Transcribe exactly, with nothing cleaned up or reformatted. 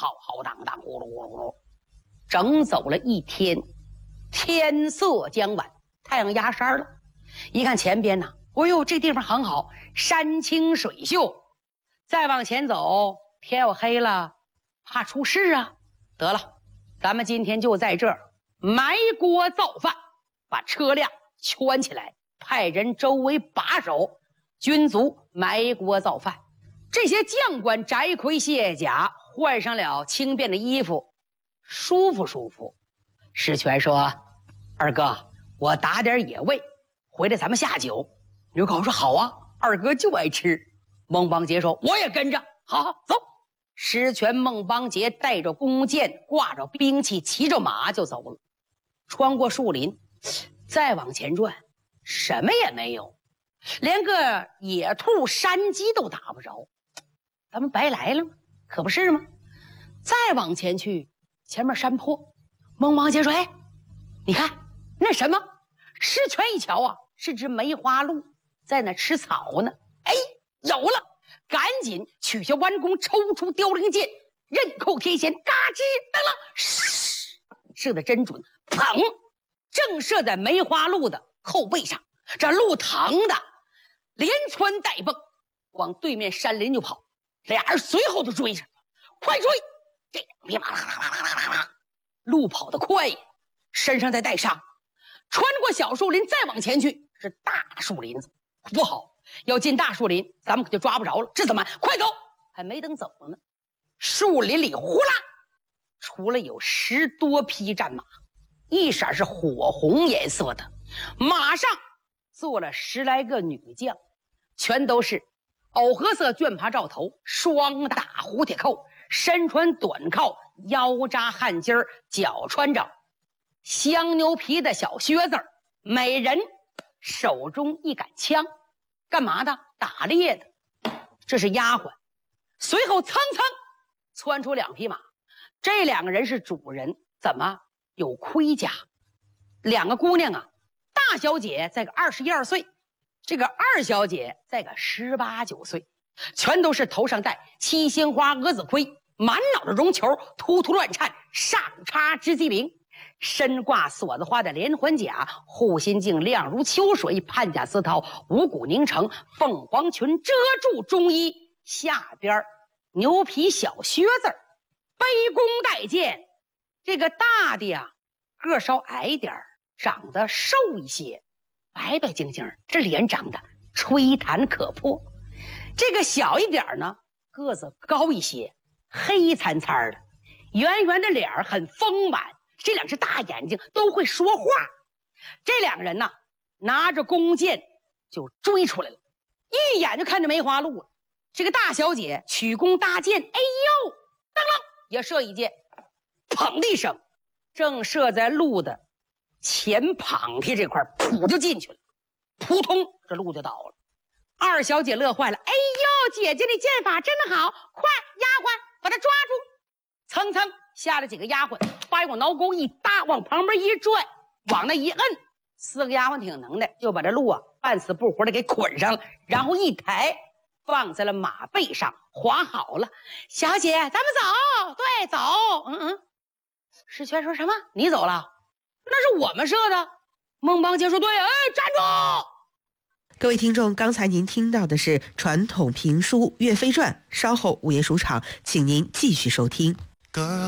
浩浩荡荡，呼噜呼噜呼噜，整走了一天，天色将晚，太阳压山了。一看前边呢，哎呦，这地方很好，山清水秀。再往前走，天要黑了，怕出事啊。得了，咱们今天就在这儿埋锅造饭，把车辆圈起来，派人周围把守，军卒埋锅造饭。这些将官摘盔卸甲，换上了轻便的衣服，舒服舒服。石泉说：“二哥，我打点野味，回来咱们下酒。”刘皋说：“好啊，二哥就爱吃。”孟邦杰说：“我也跟着。”好好走。石泉、孟邦杰带着弓箭，挂着兵器，骑着马就走了。穿过树林，再往前转，什么也没有，连个野兔、山鸡都打不着。咱们白来了吗？可不是吗？再往前去，前面山坡。孟邦杰说：“哎，你看那什么？”石泉一瞧啊，是只梅花鹿在那吃草呢。哎，有了！赶紧取下弯弓，抽出凋零箭，刃扣天弦，嘎吱噔了，嘶，射得真准，砰，正射在梅花鹿的后背上。这鹿疼的连窜带蹦，往对面山林就跑。俩人随后就追上了，快追！这匹马啦啦啦啦啦啦，鹿跑得快呀，身上再带伤。穿过小树林，再往前去是大树林子，不好。要进大树林，咱们可就抓不着了。这怎么办？快走！还没等走呢，树林里呼啦，出了有十多匹战马，一色是火红颜色的，马上坐了十来个女将，全都是藕荷色绢帕罩头，双打蝴蝶扣，身穿短靠，腰扎汗巾儿，脚穿着香牛皮的小靴子，每人手中一杆枪。干嘛的？打猎的。这是丫鬟。随后蹭蹭窜出两匹马，这两个人是主人。怎么有盔甲？两个姑娘啊，大小姐在个二十一二岁，这个二小姐在个十八九岁，全都是头上戴七星花蛾子盔，满脑的绒球，突突乱颤，上插织机翎，身挂锁子花的连环甲，护心镜亮如秋水，判甲丝绦，五谷凝成，凤凰裙遮住中衣，下边牛皮小靴子，背弓带箭。这个大的呀，个稍矮点长得瘦一些，白白净净，这脸长得吹弹可破。这个小一点呢，个子高一些，黑参参的，圆圆的脸很丰满，这两只大眼睛都会说话。这两个人呢，拿着弓箭就追出来了，一眼就看着梅花鹿了。这个大小姐取弓搭箭，哎呦，当啷也射一箭，砰的一声，正射在鹿的前膀皮这块，噗就进去了，扑通，这鹿就倒了。二小姐乐坏了，哎呦，姐姐的箭法真的好，快，丫鬟把她抓住。蹭蹭下来几个丫鬟，把我挠钩一搭，往旁边一拽，往那一摁，四个丫鬟挺能耐，就把这鹿啊半死不活的给捆上了，然后一抬放在了马背上，划好了。小姐，咱们走。对，走。嗯嗯。石泉说什么？你走了？那是我们射的。孟邦杰说对。哎，站住！ 各位听众，刚才您听到的是传统评书《岳飞传》，稍后午夜书场，请您继续收听。